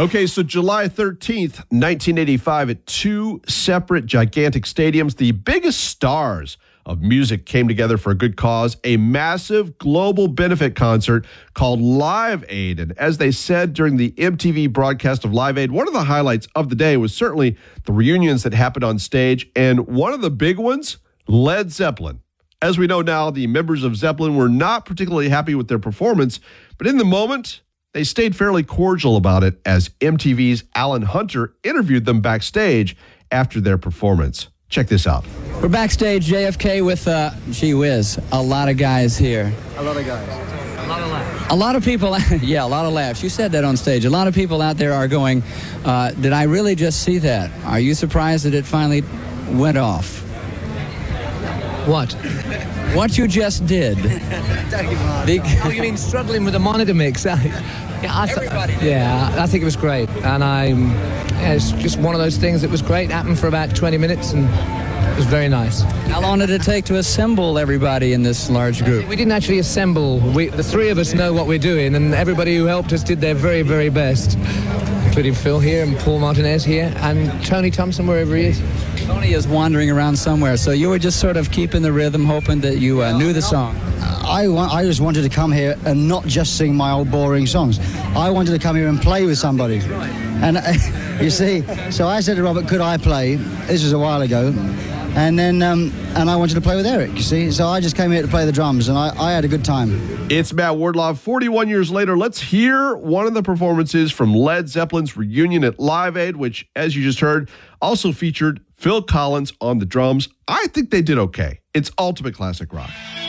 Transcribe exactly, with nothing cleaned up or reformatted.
Okay, so July thirteenth, nineteen eighty-five, at two separate gigantic stadiums, the biggest stars of music came together for a good cause, a massive global benefit concert called Live Aid. And as they said during the M T V broadcast of Live Aid, one of the highlights of the day was certainly the reunions that happened on stage. And one of the big ones, Led Zeppelin. As we know now, the members of Zeppelin were not particularly happy with their performance, but in the moment, they stayed fairly cordial about it as M T V's Alan Hunter interviewed them backstage after their performance. Check this out. We're backstage, J F K, with, uh, gee whiz, a lot of guys here. A lot of guys. A lot of laughs. A lot of people, yeah, a lot of laughs. You said that on stage. A lot of people out there are going, uh, did I really just see that? Are you surprised that it finally went off? What? What you just did. The, oh, you mean struggling with the monitor mix? yeah, I th- Everybody did. Yeah, I think it was great. And I, yeah, it's just one of those things that was great. Happened for about twenty minutes and it was very nice. How long did it take to assemble everybody in this large group? We didn't actually assemble. We, the three of us know what we're doing, and everybody who helped us did their very, very best, including Phil here and Paul Martinez here and Tony Thompson wherever he is. Tony is wandering around somewhere, so you were just sort of keeping the rhythm, hoping that you uh, knew the song. I, want, I just wanted to come here and not just sing my old boring songs. I wanted to come here and play with somebody. And uh, you see, so I said to Robert, could I play? This was a while ago. And then, um, and I wanted to play with Eric, you see. So I just came here to play the drums, and I, I had a good time. It's Matt Wardlaw. forty-one years later, let's hear one of the performances from Led Zeppelin's reunion at Live Aid, which, as you just heard, also featured Phil Collins on the drums. I think they did okay. It's ultimate classic rock.